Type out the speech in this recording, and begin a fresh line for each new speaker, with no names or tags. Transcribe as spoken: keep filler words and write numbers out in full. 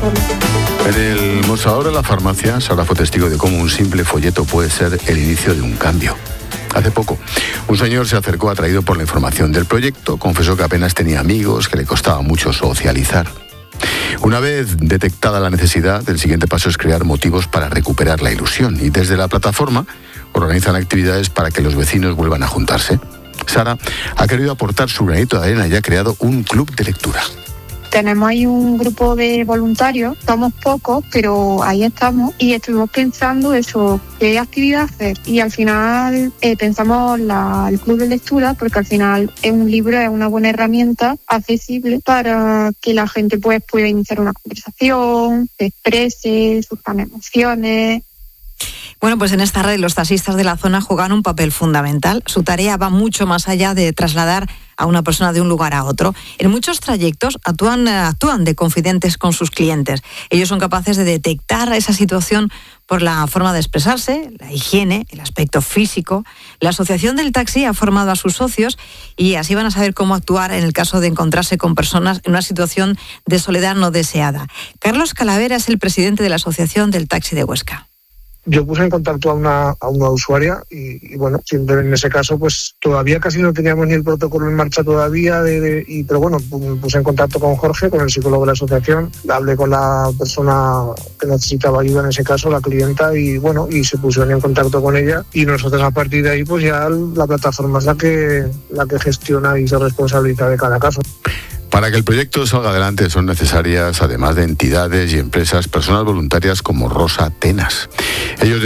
solo.
En el mostrador de la farmacia, Sara fue testigo de cómo un simple folleto puede ser el inicio de un cambio. Hace poco, un señor se acercó atraído por la información del proyecto, confesó que apenas tenía amigos, que le costaba mucho socializar. Una vez detectada la necesidad, el siguiente paso es crear motivos para recuperar la ilusión y desde la plataforma organizan actividades para que los vecinos vuelvan a juntarse. Sara ha querido aportar su granito de arena y ha creado un club de lectura.
Tenemos ahí un grupo de voluntarios, somos pocos, pero ahí estamos y estuvimos pensando eso, qué actividad hacer. Y al final eh, pensamos la, el club de lectura, porque al final es un libro, es una buena herramienta accesible para que la gente pues, pueda iniciar una conversación, se exprese sus emociones.
Bueno, pues en esta red los taxistas de la zona juegan un papel fundamental. Su tarea va mucho más allá de trasladar a una persona de un lugar a otro. En muchos trayectos actúan, actúan de confidentes con sus clientes. Ellos son capaces de detectar esa situación por la forma de expresarse, la higiene, el aspecto físico. La Asociación del Taxi ha formado a sus socios y así van a saber cómo actuar en el caso de encontrarse con personas en una situación de soledad no deseada. Carlos Calavera es el presidente de la Asociación del Taxi de Huesca.
Yo puse en contacto a una, a una usuaria y, y bueno, siempre en ese caso pues todavía casi no teníamos ni el protocolo en marcha todavía, de, de, y, pero bueno, puse en contacto con Jorge, con el psicólogo de la asociación, hablé con la persona que necesitaba ayuda en ese caso, la clienta, y bueno, y se pusieron en contacto con ella y nosotros a partir de ahí pues ya la plataforma es la que, la que gestiona y se responsabiliza de cada caso.
Para que el proyecto salga adelante son necesarias, además de entidades y empresas, personas voluntarias como Rosa Tenas. Ellos